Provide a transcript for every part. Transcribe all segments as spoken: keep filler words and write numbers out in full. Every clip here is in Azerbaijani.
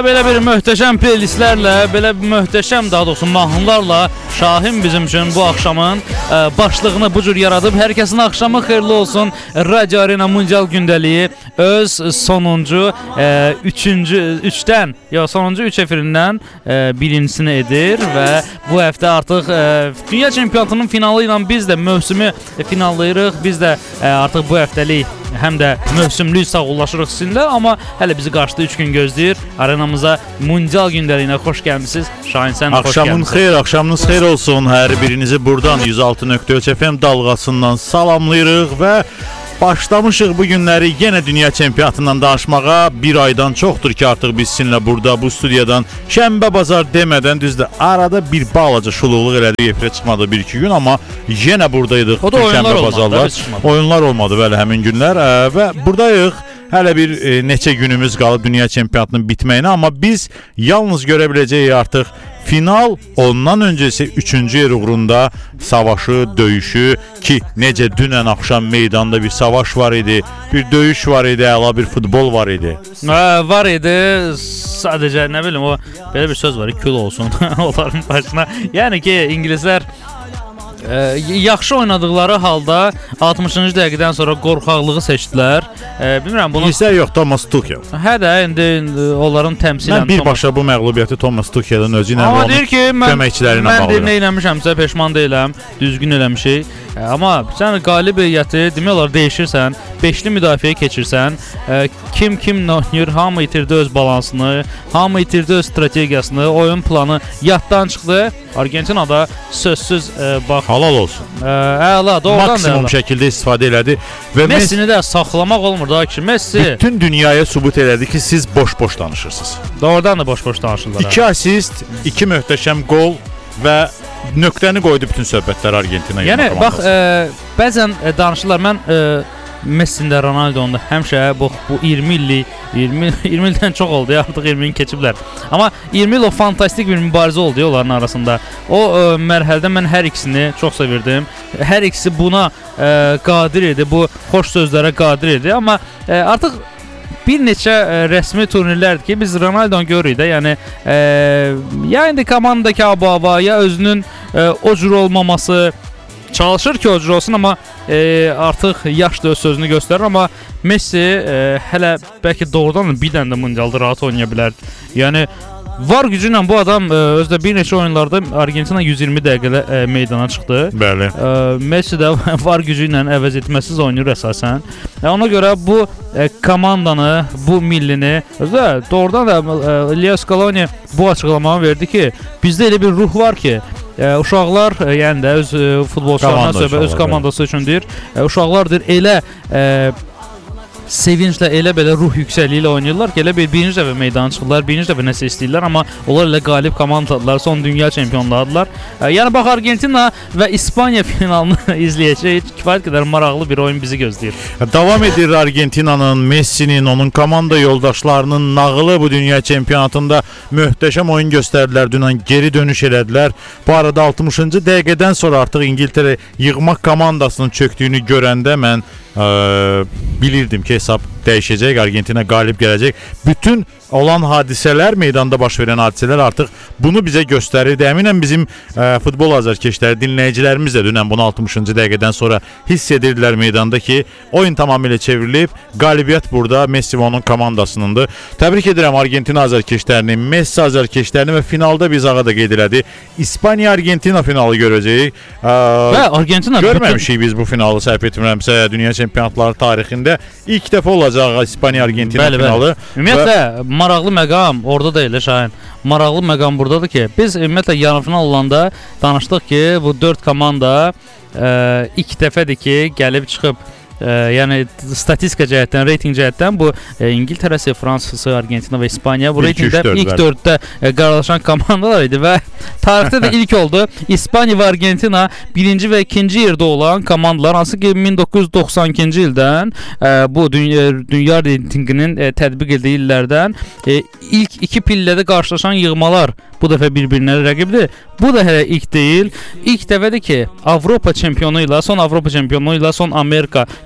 belə bir möhtəşəm playlistlərlə, belə bir möhtəşəm daha doğrusu mahnılarla Şahin bizim üçün bu axşamın ə, başlığını bu cür yaradıb. Hər kəsin axşamı xeyirli olsun. Radio Arena Mundial gündəliyi öz sonuncu ə, üçüncü üçdən, yox sonuncu üç efirindən ə, birincisini edir və bu həftə artıq ə, dünya çempionatının finalı ilə biz də mövsümü finallayırıq. Biz də ə, artıq bu həftəlik həm də mövsümlük sağollaşırıq sizinlə, amma hələ bizi qarşıda üç gün gözləyir. Arenamıza Mundial gündəliyinə xoş gəlmisiniz. Şahin, sən də xoş gəlmisən. Axşamın xeyir, axşamınız xeyir olsun. Hər birinizi buradan yüz altı nöqtə üç F M dalğasından salamlayırıq və başlamışıq bu günləri yenə dünya çempionatından danışmağa. Bir aydan çoxdur ki artıq biz sizinlə burada, bu studiyadan şənbə bazar demədən düzdür, arada bir balaca şuluqluq elədik, efirə çıxmadı bir iki gün, amma yenə buradaydıq. O da oyunlar olmadı, oyunlar olmadı bəli həmin günlər ə, və buradayıq. Hələ bir e, neçə günümüz qalıb dünya çempionatının bitməyinə, amma biz yalnız görə biləcəyik artıq final, ondan öncəsi üçüncü yer uğrunda savaşı, döyüşü ki necə dünən axşam meydanda bir savaş var idi, bir döyüş var idi, əla bir futbol var idi. Hə, var idi. Sadəcə nə bilim o belə bir söz var, kül olsun onların başına. Yəni ki ingilislər Ə, yaxşı oynadıkları halda altmışıncı dəqiqədən sonra qorxaqlığı seçdilər. Ə, bilmirəm bunu. İnglislər yox, Thomas Tuchel. Hə də indi, indi onların təmsilən. Mən birbaşa bu məğlubiyyəti Thomas Tuchel'in özü ilə amma deyir ki, mən, köməkçiləri ilə bağlı. Mən nə eləmişəmsə peşman deyiləm, düzgün eləmişik. Ə, amma sən qalibiyyəti demək olar dəyişirsən, beşli müdafiəyə keçirsən, ə, kim kim oynayır, hamı itirdi öz balansını, hamı itirdi öz strategiyasını, oyun planı yaddan çıxdı. Argentinada sözsüz ə, bax halal olsun. Ə, əla, doğrudan maksimum da şəkildə istifadə elədi və Messini də saxlamaq olmur da ki, Messi bütün dünyaya sübut elədi ki, siz boş-boş danışırsınız. Doğrudan da boş-boş danışırlar. iki asist, iki möhtəşəm gol və nöqtəni qoydu bütün söhbətlər Argentina. Yəni bax, ə, bəzən ə, danışırlar. Mən ə, Messi'ndə, Ronaldo'nda həmişə bu, bu iyirmi illik, iyirmi, iyirmi ildən çox oldu ya, artıq iyirmini keçiblər. Amma iyirmi il o fantastik bir mübarizə oldu ya onların arasında. O ə, mərhələdə mən hər ikisini çox sevirdim. Hər ikisi buna ə, qadir idi, bu xoş sözlərə qadir idi. Amma ə, artıq bir neçə ə, rəsmi turnirlərdir ki, biz Ronaldo'nu görürük də, yəni ə, ya indi komandadakı abava, ya özünün ə, o cür olmaması, çalışır ki o cür olsun, amma e, artıq yaş da öz sözünü göstərir. Amma Messi e, hələ bəlkə doğrudan bir dənə də mundialda rahat oynaya bilər. Yəni var gücü ilə bu adam e, özdə bir neçə oyunlarda Argentina yüz iyirmi dəqiqədə e, meydana çıxdı. Bəli. E, Messi də var gücü ilə əvəz etməsiz oynayır əsasən. E, ona görə bu e, komandanı, bu millini özdə doğrudan da e, Leo Scaloni bu açıqlamanı verdi ki, bizdə elə bir ruh var ki, Ə, uşaqlar, ə, yəni də öz ə, futbolçularına söhbət, öz komandası üçün deyir, ə, uşaqlardır elə ə, sevinclə, elə belə ruh yüksəkliyi ilə oynayırlar ki, elə bir birinci dəfə meydana çıxırlar, birinci dəfə nəsə istəyirlər, amma onlar elə qalib komandadılar, son dünya çempionlardılar. Ə, yəni bax, Argentina və İspaniya finalını izləyəcək, kifayət qədər maraqlı bir oyun bizi gözləyir. Davam edir Argentinanın, Messi'nin, onun komanda yoldaşlarının nağılı bu dünya çempionatında möhtəşəm oyun göstərdilər, dünən geri dönüş elədilər. Bu arada altmışıncı dəqiqədən sonra artıq İngiltərə yığmaq komandasının çöktüyünü görəndə mən ə, bilirdim ki, hesab dəyişəcək, Argentina qalib gələcək. Bütün olan hadisələr, meydanda baş verən hadisələr artıq bunu bizə göstərirdi. Əminəm bizim ə, futbol azarkeşləri, dinləyicilərimiz də dünən bunu altmışıncı dəqiqədən sonra hiss edirdilər meydanda ki, oyun tamamilə çevrilib, qalibiyyət burada Messi və onun komandasınındır. Təbrik edirəm Argentina azarkeşlərini, Messi azarkeşlərini və finalda biz ağa da qeyd elədi. İspaniya-Argentina finalı görəcəyik. Ə, və Argentina görməmişik bütün... biz bu finalı, səhv etmirəmsə, dünya çempionatları tarixində ilk dəfə olacaq İspaniya-Argentina bəli, finalı. Bəli. Ümumiyyətlə və... maraqlı məqam orada da elə Şahin. Maraqlı məqam buradadır ki, biz ümumiyyətlə yarımfinal olanda danışdıq ki, bu dörd komanda ə, ilk dəfədir ki, gəlib çıxıb Ə, yəni statistika cəhətdən, reytinq cəhətdən bu ə, İngiltərəsi, Fransası, Argentina və İspaniya bu reytingdə ilk dörddə qarşılaşan komandalar idi və tarixdə də ilk oldu. İspaniya və Argentina birinci və ikinci yerdə olan komandalar, hansı ki min doqquz yüz doxsan ikinci ildən ə, bu dünya, dünya reytinqinin ə, tətbiq edildiyi illərdən ə, ilk iki pillədə qarşılaşan yığmalar bu dəfə bir-birinə rəqibdir. Bu da hələ ilk deyil. İlk dəfədir ki, Avropa çempionu ilə, son Avropa çempionu ilə son Amerika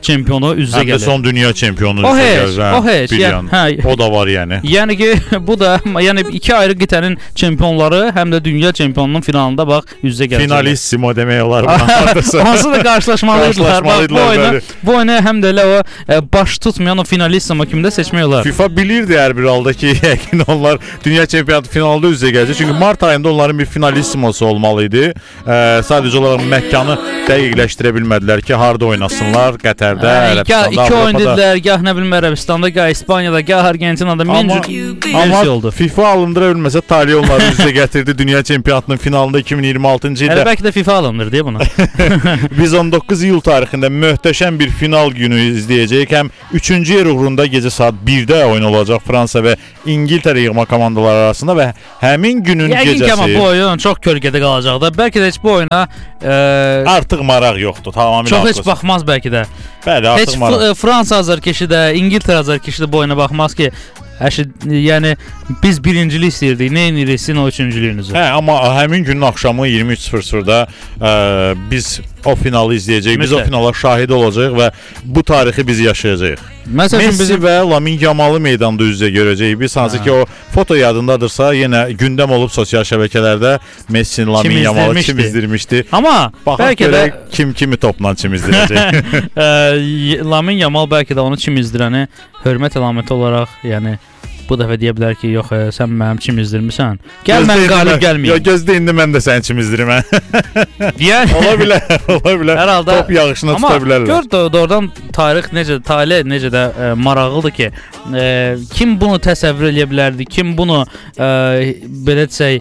çempionu üz-üzə Həm də gəlir. son dünya çempionu O üzə heç, gəlir, hə, o heç. bir Yəni, yan. hə, O da var yəni. yəni ki, bu da yəni iki ayrı qitənin çempionları həm də dünya çempionunun finalında bax üz-üzə gələcəklər. Finalissimo demək olar. Hansı da qarşılaşmalıydırlar. Bax bu oyunu, Qarşılaşmalıydırlar, bu oyunu həm də elə o e, baş tutmayan o finalissimo kimi də seçmək olar. FIFA bilirdi hər bir halda ki, yəqin onlar dünya çempionatı finalında üz-üzə gələcək. Çünki mart ayında onların bir finalissimosu olmalı idi. Ə, sadəcə olaraq məkanı dəqiqləşdirə bilmədilər ki, harda oynasınlar. Qətərdə, Ərəbistanda, iki Avropada. oyun dedilər, gah nə bilim Ərəbistanda, gah İspaniyada, gah Argentinada min Amma, cür amma versiya oldu. FIFA alındıra bilməsə Taliyə onları üz-üzə gətirdi dünya çempionatının finalında iki min iyirmi altıncı ildə. Hələ bəlkə də FIFA alınır deyə buna. Biz on doqquz iyul tarixində möhtəşəm bir final günü izləyəcəyik. Həm üçüncü yer uğrunda gecə saat birdə oyun olacaq Fransa və İngiltərə yığma komandaları arasında və həmin günün Yəqin ki, amma gecəsi bu oyun çox kölgədə qalacaq da. Bəlkə də heç bu oyuna e, artıq maraq yoxdur, tamamilə. çox heç haqlısın. baxmaz bəlkə də. Bəli, artıq Heç maraq. F- Fransa azarkeşi də, İngiltərə azarkeşi də bu oyuna baxmaz ki, əşi, yəni biz birincilik istəyirdik, nə edirik sizin o üçüncülüyünüzü. Hə, amma həmin günün axşamı iyirmi üç sıfır sıfırda ə, biz o finalı izləyəcəyik, biz o Mütləq. finala şahid olacağıq və bu tarixi biz yaşayacağıq. Məsələn Messi bizim və Lamine Yamalı meydanda üz-üzə görəcəyik. Biz hansı Hə. ki o foto yadındadırsa, yenə gündəm olub sosial şəbəkələrdə Messi, Lamine Yamalı izdirmişdi. kim izdirmişdi. amma Baxaq bəlkə də görək kim kimi topla kim izdirəcək. e, Lamine Yamal bəlkə də onu kim izdirəni hörmət əlaməti olaraq, yəni bu dəfə deyə bilər ki, yox, e, sən mənim kim izdirmisən. Gəl mən Gözlə indi qalib mən- gəlməyim. Yox, gözlə indi mən də sənin kim izdirim. hə. Yəni Ola bilər, ola bilər. Hər halda- Top yağışına amma tuta bilərlər. gör də doğrudan tarix necə, talih necə də e, maraqlıdır ki, e, kim bunu təsəvvür edə bilərdi, kim bunu e, belə desək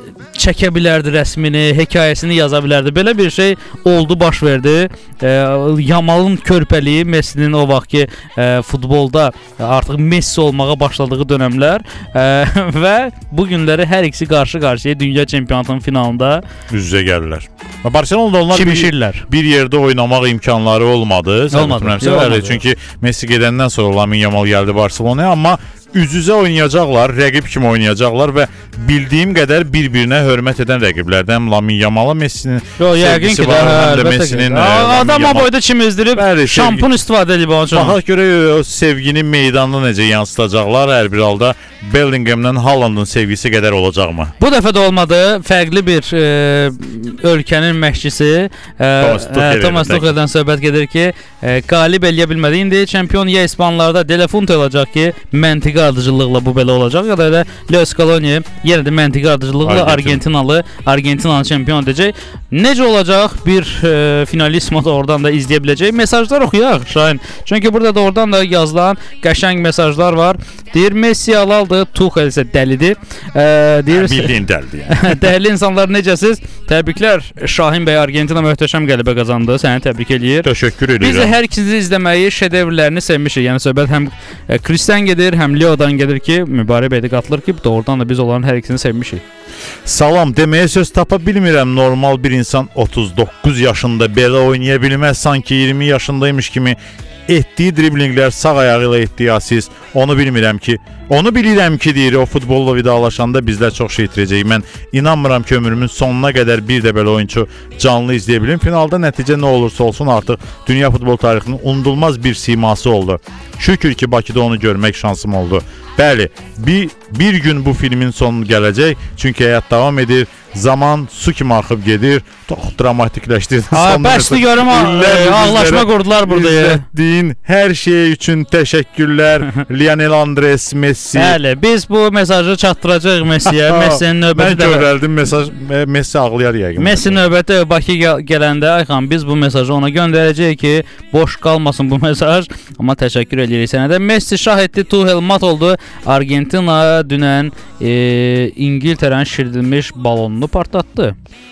çəkə bilərdi rəsmini, hekayəsini yaza bilərdi. Belə bir şey oldu, baş verdi. E, Yamalın körpəliyi, Messinin o vaxt ki e, futbolda artıq Messi olmağa başladığı dövrlər e, və bu günləri hər ikisi qarşı-qarşıya dünya çempionatının finalında Üz-üzə gəlirlər. Barselonada onlar bir, çimişirlər. bir yerdə oynamaq imkanları olmadı. Sən Olmadı, bilmirəmsə, yox, bəli, olmadı. çünki Messi gedəndən sonra Lamine Yamal gəldi Barselonaya, amma üz-üzə oynayacaqlar, rəqib kimi oynayacaqlar və bildiyim qədər bir-birinə hörmət edən rəqiblərdən Lamine Yamala Messinin Yox, yəqin sevgisi ki də, var, hə, həm də əlbəttə Messinin, ki. ə, Lamine Adam o Yamal- boyda çim izdirib, Bəli, sevgi- şampun istifadə edib onun üçün. Baxaq görək o sevgini meydanda necə yansıtacaqlar, hər bir halda Bellingham'dan Haalandın sevgisi qədər olacaqmı? Bu dəfə də olmadı. Fərqli bir e, ölkənin məşqçisi e, Thomas Tuchel e, Thomas ilə. Tuchel'dən söhbət gedir ki, e, qalib eləyə bilmədi. İndi çempion ya İspanlarda Delafuente olacaq ki, məntiqi ardıcıllıqla bu belə olacaq, ya da elə Leo Scaloni yenə də məntiqi ardıcıllıqla Argentin. Argentinalı Argentinanı çempion edəcək. Necə olacaq? Bir e, finalistmo da oradan da izləyə biləcək. Mesajlar oxuyaq Şahin. Çünki burada da oradan da yazılan qəşəng mesajlar var. Deyir Messi halaldır, Tuchel isə dəlidir. E, deyir Bildiyin dəldi yəni. Dəyərli insanlar, necəsiz? Təbriklər. Şahin bəy, Argentina möhtəşəm qələbə qazandı. Səni təbrik eləyir. Təşəkkür Biz də edirəm. hər ikinizi izləməyi, şedevrlərini sevmişik. Yəni söhbət həm e, Krisdən gedir, həm Leodan gedir ki, Mübarək bəy də qatılır ki, doğrudan da biz onların hər ikisini sevmişik. Salam deməyə söz tapa bilmirəm. Normal bir insan otuz doqquz yaşında belə oynaya bilməz. Sanki iyirmi yaşındaymış kimi etdiyi driblinglər, sağ ayağı ilə etdiyi asist. Onu bilmirəm ki, onu bilirəm ki, deyir, o futbolla vidalaşanda bizlər çox şey itirəcəyik. Mən inanmıram ki, ömrümün sonuna qədər bir də belə oyunçu canlı izləyə bilim. Finalda nəticə nə olursa olsun artıq dünya futbol tarixinin unudulmaz bir siması oldu. Şükür ki, Bakıda onu görmək şansım oldu. Bəli, bir, bir gün bu filmin sonu gələcək. Çünki həyat davam edir. Zaman su kimi axıb gedir. Çox dramatikləşdirdi. Ha, bəsli görüm, illərdir ağlaşma bizlərə qurdular burada. ya. İzlətdiyin hər şey üçün təşəkkürlər. Lionel Andres Messi. Bəli, biz bu mesajı çatdıracağıq Messiyə. Messinin Mən növbəti dəfə görəldim mesaj. Messi ağlayar yəqin. Messi növbəti Bakı gəl- gələndə Ayxan, biz bu mesajı ona göndərəcəyik ki, boş qalmasın bu mesaj. Amma təşəkkür edirik sənə də. Messi şahidli, Tuchel mat oldu. Argentina dünən e, İngiltərənin şirdilmiş balonunu partlatdı.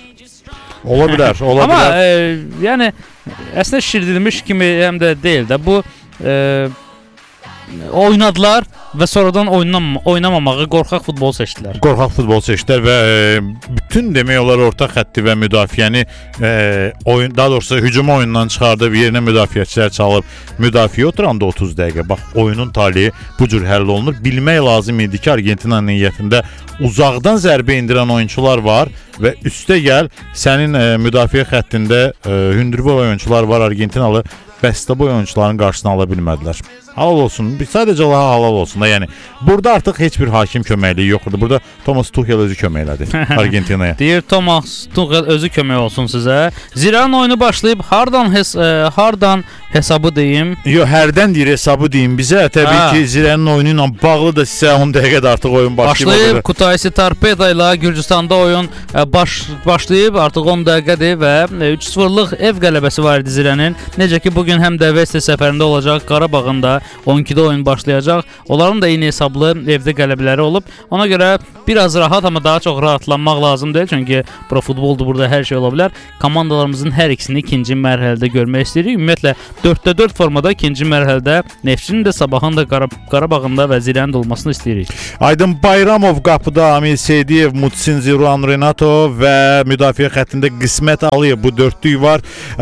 Ola bilər, ola Amma bilər. e, yəni əslində şirdilmiş kimi həm də deyil də. Bu e, oynadılar və sonradan oynam oynamamağı qorxaq futbol seçdilər. Qorxaq futbol seçdilər və e, bütün demək olar orta xətti və müdafiəni e, oyun daha doğrusu hücum oyunundan çıxardıb yerinə müdafiəçilər çalıb müdafiə oturanda otuz dəqiqə. Bax oyunun taleyi bu cür həll olunur. Bilmək lazım idi ki, Argentinanın niyyətində uzaqdan zərbə endirən oyunçular var və üstə gəl sənin e, müdafiə xəttində e, hündürboy oyunçular var. Argentinalı bəstəboy oyunçuların qarşısını ala bilmədilər. Halal olsun. Sadəcə Allah halal olsun da. Yəni burada artıq heç bir hakim köməkliyi yoxdur. Burada Thomas Tuchel özü köməklədi Argentinaya. Deyir Thomas Tuchel özü kömək olsun sizə. Zirənin oyunu başlayıb hardan hes e, hardan hesabı deyim? Yo, hərdən deyir hesabı deyim bizə. Təbii ha. ki, Zirənin oyunu ilə bağlı da sizə on dəqiqədə artıq oyun başlayıb. Başlayıb Kutaisi Torpedo ilə Gürcüstanda oyun e, baş başlayıb artıq on dəqiqədir və e, üç sıfırlıq ev qələbəsi var idi Zirənin. Necə ki bugün həm də Veste səfərində olacaq, Qarabağın da on ikidə oyun başlayacaq. Onların da eyni hesablı evdə qələbələri olub. Ona görə biraz rahat, amma daha çox rahatlanmaq lazım deyil. Çünki pro futboldur, burada hər şey ola bilər. Komandalarımızın hər ikisini ikinci mərhələdə görmək istəyirik. Ümumiyyətlə dörddə dörd formada ikinci mərhələdə Neftçinin də, Sabahın da, Qarabağın da və Zirənin də olmasını istəyirik. Aydın Bayramov qapıda, Amil Seydiyev, Mutsinzi, Ruan Renato və müdafiə xəttində Qismət Aliyev, bu dördlük var.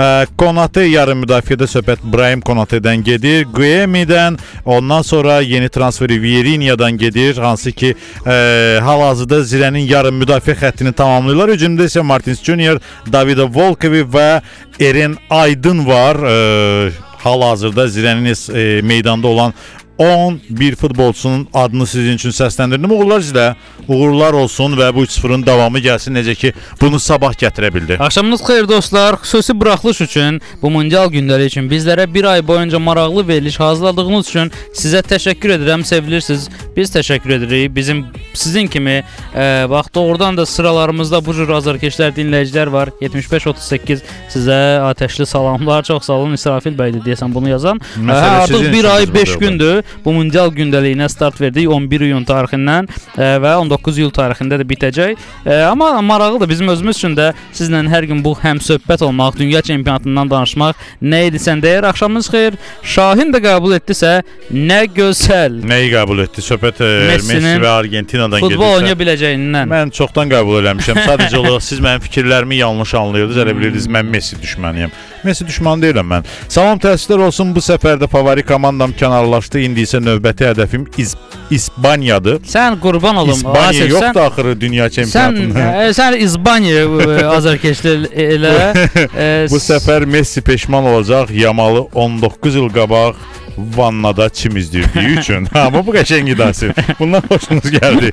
Konate yarım müdafiədə söhbət Brahim Konate'dən gedir. Guemi'dən, ondan sonra yeni transferi Vierinha'dan gedir. Hansı ki e, hal-hazırda Zirənin yarım müdafiə xəttini tamamlayırlar. Hücumda isə Martins Junior, Davido Volkovi və Eren Aydın var. E, hal-hazırda Zirənin e, meydanda olan on bir futbolçunun adını sizin üçün səsləndirdim. Uğurlar sizə. Uğurlar olsun və bu üç sıfırın davamı gəlsin. Necə ki bunu sabah gətirə bildi. Axşamınız xeyir dostlar. Xüsusi buraxılış üçün, bu mundial gündəlik üçün bizlərə bir ay boyunca maraqlı veriliş hazırladığınız üçün sizə təşəkkür edirəm. Sevilirsiniz. Biz təşəkkür edirik. Bizim sizin kimi e, bax doğrudan da sıralarımızda bu cür azarkeşlər, dinləyicilər var. yetmiş beş otuz səkkiz sizə atəşli salamlar. Çox sağ olun. İsrafil bəydir deyəsən bunu yazan. Hə, artıq bir ay beş gündür bu mundial gündəliyinə start verdik on bir iyun tarixindən e, və on doqquz iyul tarixində də bitəcək. E, amma maraqlıdır, bizim özümüz üçün də sizlə hər gün bu həm söhbət olmaq, dünya çempionatından danışmaq nə edisən deyir. Axşamınız xeyir. Şahin də qəbul etdisə nə gözəl. Nəyi qəbul etdi? Söhbət e, Messi və Argentinadan gedirsə. Futbol oynaya biləcəyindən. Mən çoxdan qəbul eləmişəm. Sadəcə olaraq siz mənim fikirlərimi yanlış anlayırdınız. Elə bilirdiniz mən Messi düşməniyəm. Messi düşmanı deyiləm mən. Salam, təəssüflər olsun. Bu səfər də favori komandam kənarlaşdı. İndi isə növbəti hədəfim İs İspaniyadır. Sən qurban olum. İspaniya yoxdur axırı dünya çempionatında. Sən, e, sən İspaniya azarkeşlər elə. e, Bu səfər Messi peşman olacaq. Yamalı on doqquz il qabaq vannada çim izdirdiyi üçün. Amma bu qəşəng idası. Bundan xoşunuz gəldi.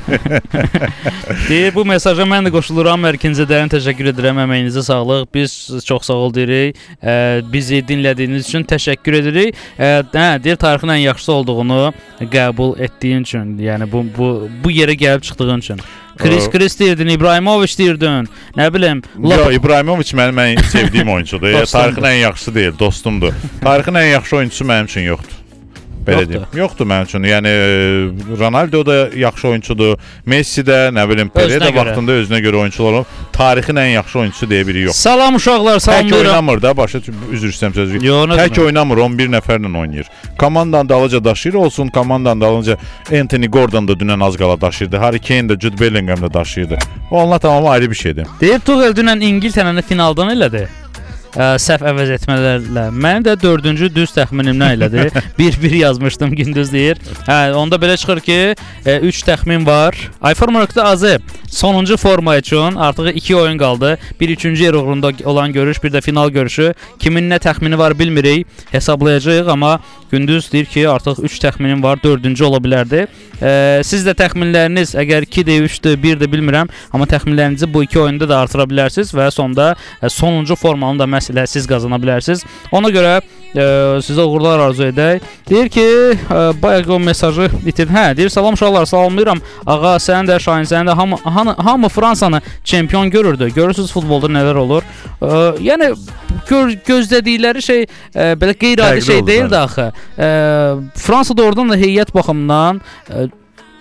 Deyir, bu mesaja mən də qoşuluram. Mərkinizə dərin təşəkkür edirəm. Əməyinizə sağlıq. Biz çox sağ ol deyirik. E, bizi dinlədiyiniz üçün təşəkkür edirik. E, hə, deyir, tarixin ən yaxşısı olduğunu qəbul etdiyin üçün. Yəni bu bu bu yerə gəlib çıxdığın üçün. Chris Chris deyirdin, İbrahimovic deyirdin. Nə bilim. Yox, İbrahimovic mənim ən sevdiyim oyunçudur. Ya, tarixin ən yaxşısı deyil, dostumdur. Tarixin ən yaxşı oyunçusu mənim üçün yoxdur. Belə deyim. Yoxdur mənim üçün. Yəni Ronaldo da yaxşı oyunçudur. Messi də, nə bilim, Pele də vaxtında özünə görə oyunçular olub. Tarixin ən yaxşı oyunçusu deyə biri yox. Salam uşaqlar, salamlayıram. Tək oynamır da, başa üzr istəyirəm sözü. Tək oynamır, on bir nəfərlə oynayır. Komandanın dalınca daşıyır olsun, komandanın dalınca Anthony Gordon da dünən az qala daşıyırdı. Harry Kane də, Jude Bellingham da daşıyırdı. Onlar tamamı ayrı bir şeydir. Deyir, Tuchel dünən İngiltərəni finaldan elədi. Ə, səhv əvəz etmələrlə. Mənim də dördüncü düz təxminimdən elədi. bir bir yazmışdım, gündüz deyir. Hə, onda belə çıxır ki, üç təxmin var. iFormwork-da azı sonuncu forma üçün artıq iki oyun qaldı. Bir üçüncü yer uğrunda olan görüş, bir də final görüşü. Kimin nə təxmini var bilmirik, hesablayacağıq, amma gündüz deyir ki, artıq üç təxminim var, dördüncü ola bilərdi. Ə, siz də təxminləriniz əgər ikidir, üçdür, birdir bilmirəm, amma təxminlərinizi bu iki oyunda da artıra bilərsiniz və sonda ə, sonuncu formanı da məsələ siz qazana bilərsiniz. Ona görə ə, sizə uğurlar arzu edək. Deyir ki, ə, bayaq o mesajı itirdim. Hə, deyir, salam uşaqlar, salamlayıram. Ağa, sən də, Şahin, sən də hamı, hamı, hamı Fransanı çempion görürdü. Görürsünüz futbolda nələr olur. Ə, yəni gör, gözlədikləri şey ə, belə qeyri-adi şey deyil də axı. Ə, Fransada oradan da heyət baxımından ə,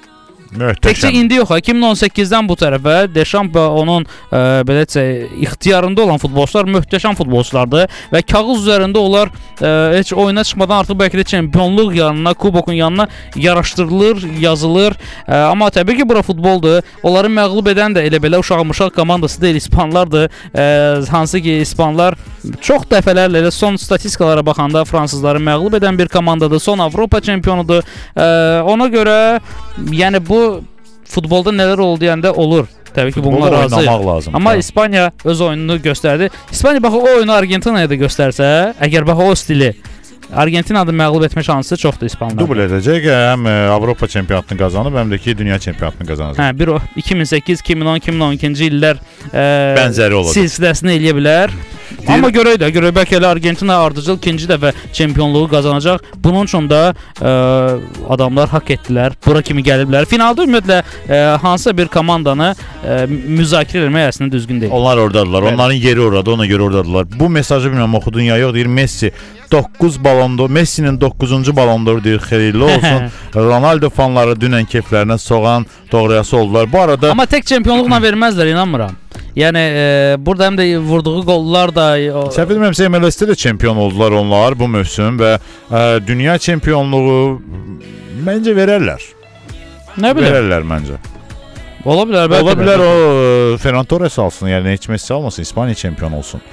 Möhtəşəm. Təkcə indi yox, iki min on səkkizdən bu tərəfə Deşamp və onun ə, belə desək, ixtiyarında olan futbolçular möhtəşəm futbolçulardır və kağız üzərində onlar ə, heç oyuna çıxmadan artıq bəlkə də çempionluq yanına, kubokun yanına yaraşdırılır, yazılır. Ə, amma təbii ki, bura futboldur. Onları məğlub edən də elə belə uşaq-muşaq komandası deyil, İspanlardır. Ə, hansı ki, İspanlar çox dəfələrlə elə son statistikalara baxanda fransızları məğlub edən bir komandadır. Son Avropa çempionudur. Ə, ona görə yəni bu futbolda nələr oldu deyəndə olur. Təbii ki, bunlar razı. Amma tabii. İspaniya öz oyununu göstərdi. İspaniya bax o oyunu Argentinaya da göstərsə, əgər bax o stili Argentinadı məğlub etmə şansı çoxdur İspanlar. Dubl edəcək, həm Avropa çempionatını qazanıb, həm də ki, dünya çempionatını qazanacaq. Hə, bir o iki min səkkiz, iki min on, iki min on ikinci illər ə, bənzəri olacaq. Silsiləsini eləyə bilər. Deyir. Amma görək də, görək bəlkə elə Argentina ardıcıl ikinci dəfə çempionluğu qazanacaq. Bunun üçün də ə, adamlar haqq etdilər. Bura kimi gəliblər. Finalda ümumiyyətlə ə, hansısa bir komandanı ə, müzakirə etmək əslində düzgün deyil. Onlar oradadılar. Evet. Onların yeri orada, ona görə oradadılar. Bu mesajı bilmirəm oxudun ya yox, deyir Messi doqquz balon d'Or, Messi'nin doqquzuncu balon d'Or deyir, xeyirli olsun. Ronaldo fanları dünən keflərinə soğan doğrayası oldular. Bu arada amma tək çempionluqla verməzlər, inanmıram. Yəni e, burada həm də vurduğu qollar da səhv etmirəmsə M L S-də də çempion oldular onlar bu mövsüm və e, dünya çempionluğu məncə verərlər. Nə bilir? Verərlər məncə. Ola bilər, bəlkə. Ola bilər o Ferran Torres alsın, yəni heç Messi almasın, İspaniya çempion olsun.